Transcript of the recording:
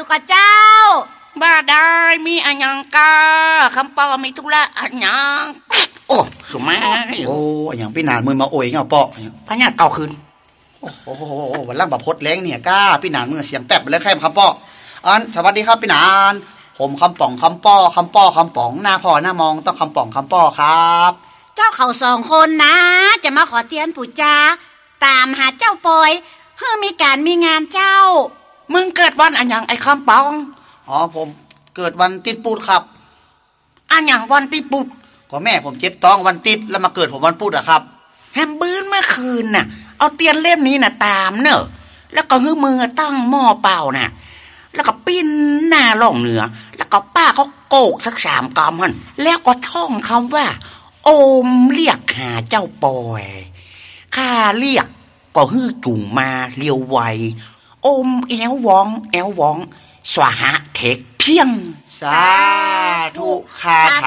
ก็เจ้าบ้าได้มีอันยังกาคำปอมีธุระอันยังโอ้สมัยโอ้อย่างพี่นานมือมาโอยเงาปอพญาเก่าคืนโอ้โหวันล่างแบบพดแรงเนี่ยก้าพี่นานมือเสียงแป๊บเลยแค่คำปอสวัสดีครับพี่นานผมคำป่องคำป้อคำป้อคำป๋องหน้าพ่อหน้ามองต้องคำป่องคำป้อครับเจ้าเขา2 คนนะจะมาขอเทียนปู่จาตามหาเจ้าปอยเพื่อมีการมีงานเจ้ามึงเกิดวันอันยังไอ้คำปองผมเกิดวันติดปูดครับอันยังวันติดปูดก็แม่ผมเจ็บท้องวันติดแล้วมาเกิดผมวันพุธอะครับแฮมบื้นเมื่อคืนน่ะเอาเตียนเล่มนี้น่ะตามเนอะแล้วก็ฮื้อมือตั้งหม้อเปล่าน่ะแล้วก็ปิ้นหน้าล่องเหนือแล้วก็ป้าเขาโกกสัก3 กำหั่นแล้วก็ท่องคำว่าโอมเรียกหาเจ้าปอยข้าเรียกก็ฮื้อจุ่งมาเลียวไวโอมแอววองสวหะเทกเพียงสาธุคาถ